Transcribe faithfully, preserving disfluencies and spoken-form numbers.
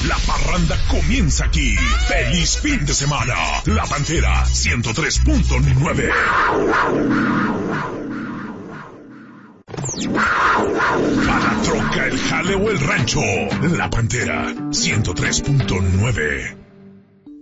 La parranda comienza aquí. ¡Feliz fin de semana! La Pantera ciento tres punto nueve. A la troca, el jale o el rancho. La Pantera ciento tres punto nueve.